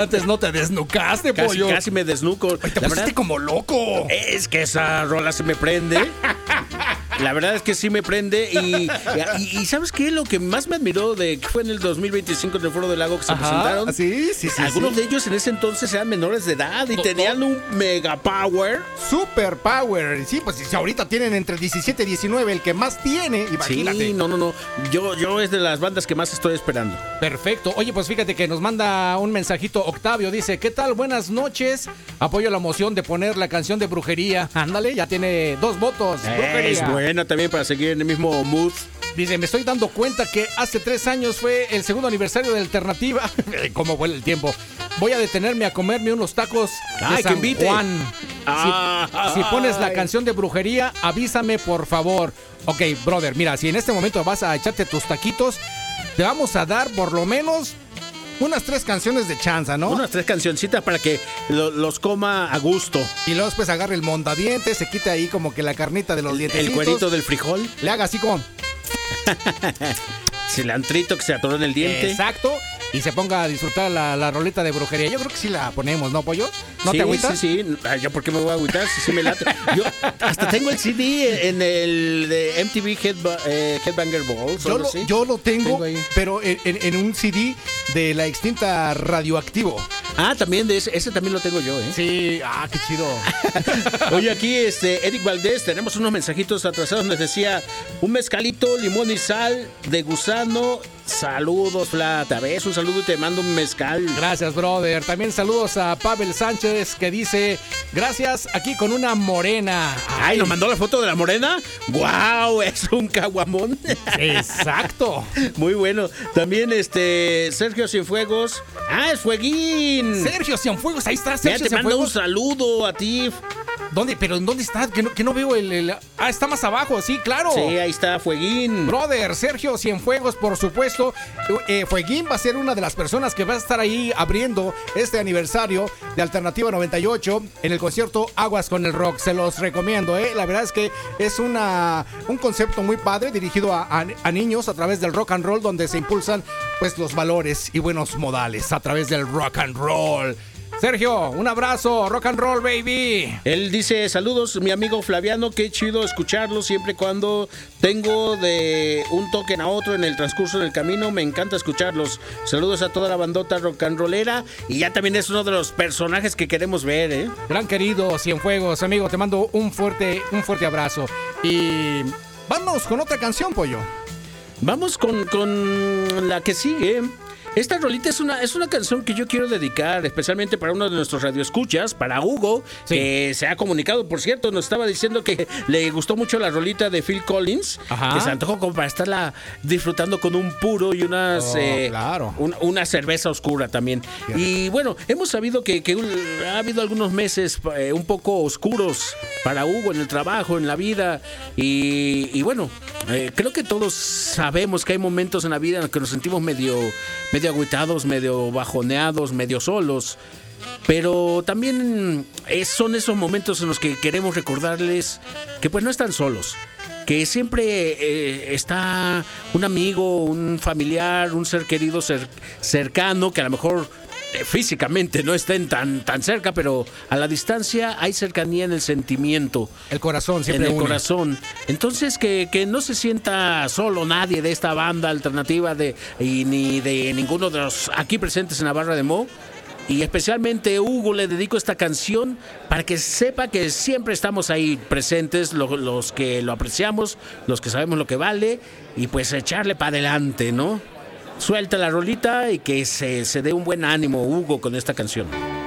Antes no te desnucaste, Casi, pollo. casi me desnuco. Ay, te La pusiste verdad, como loco. es que esa rola se me prende. La verdad es que sí me prende. Y ¿sabes qué? Lo que más me admiró de que fue en el 2025 en el Foro del Lago que se presentaron. Sí. Algunos de ellos en ese entonces eran menores de edad y tenían un mega power. Super Power. Sí, pues si ahorita tienen entre 17 y 19, el que más tiene, imagínate. Sí, no. Yo es de las bandas que más estoy esperando. Perfecto. Oye, pues fíjate que nos manda un mensajito Octavio. Dice, ¿qué tal? Buenas noches. Apoyo la moción de poner la canción de Brujería. Ándale, ya tiene 2 votos. Brujería. Es buena también para seguir en el mismo mood. Dice, me estoy dando cuenta que hace 3 años fue el segundo aniversario de Alternativa. ¿Cómo vuela el tiempo? Voy a detenerme a comerme unos tacos de San Juan. Si pones la canción de Brujería, avísame por favor. Ok, brother, mira, si en este momento vas a echarte tus taquitos, te vamos a dar por lo menos unas 3 canciones de chanza, ¿no? Unas 3 cancioncitas para que los coma a gusto. Y luego después agarre el mondadientes, se quite ahí como que la carnita de los dientes. El cuerito del frijol. Le haga así como... Cilantrito que se atoró en el diente. Exacto. Y se ponga a disfrutar la roleta de Brujería. Yo creo que sí la ponemos, ¿no, pollo? ¿No sí, te agüitas? Sí. Ay, ¿yo por qué me voy a agüitar? Sí me late. Yo hasta tengo el CD en el de MTV Headbanger Balls. Yo lo tengo pero pero en un CD de la extinta Radioactivo. Ah, también de ese también lo tengo yo, ¿eh? Sí, qué chido. Oye, aquí Eric Valdés, tenemos unos mensajitos atrasados. Nos decía, un mezcalito, limón y sal de gusano. Saludos, Plata. ¿Ves? Un saludo y te mando un mezcal. Gracias, brother. También saludos a Pavel Sánchez que dice, gracias, aquí con una morena. Ay, ¿nos mandó la foto de la morena? ¡Guau! Es un caguamón. Exacto. Muy bueno. También Sergio Cienfuegos. ¡Ah, es Fueguín! Sergio Cienfuegos, ahí está Sergio Cienfuegos. Te mando un saludo a ti. ¿Dónde? ¿Pero en dónde está? Que no veo el... está más abajo, sí, claro. Sí, ahí está Fueguín. Brother, Sergio Cienfuegos, por supuesto. Fueguín va a ser una de las personas que va a estar ahí abriendo este aniversario de Alternativa 98 en el concierto Aguas con el Rock. Se los recomiendo, ¿eh? La verdad es que es un concepto muy padre dirigido a niños a través del rock and roll, donde se impulsan pues los valores y buenos modales a través del rock and roll. Sergio, un abrazo, rock and roll, baby. Él dice, saludos, mi amigo Flaviano, qué chido escucharlo siempre cuando tengo de un token a otro en el transcurso del camino, me encanta escucharlos. Saludos a toda la bandota rock and rollera y ya también es uno de los personajes que queremos ver, ¿eh? Gran querido Cienfuegos, amigo, te mando un fuerte abrazo. Y vamos con otra canción, pollo. Vamos con la que sigue. Esta rolita es una canción que yo quiero dedicar especialmente para uno de nuestros radioescuchas, para Hugo, sí, que se ha comunicado, por cierto, nos estaba diciendo que le gustó mucho la rolita de Phil Collins, ajá, que se antojó como para estarla disfrutando con un puro y claro, una cerveza oscura también. Y bueno, hemos sabido que ha habido algunos meses un poco oscuros para Hugo en el trabajo, en la vida, y bueno, creo que todos sabemos que hay momentos en la vida en los que nos sentimos medio agüitados, medio bajoneados, medio solos, pero también son esos momentos en los que queremos recordarles que pues no están solos, que siempre está un amigo, un familiar, un ser querido, cercano, que a lo mejor físicamente no estén tan cerca, pero a la distancia hay cercanía en el sentimiento. El corazón siempre en el une. corazón. Entonces que no se sienta solo nadie de esta banda alternativa ni de ninguno de los aquí presentes en la barra de Mo. Y especialmente Hugo le dedico esta canción para que sepa que siempre estamos ahí presentes, los que lo apreciamos, los que sabemos lo que vale, y pues echarle para adelante, ¿no? Suelta la rolita y que se dé un buen ánimo, Hugo, con esta canción.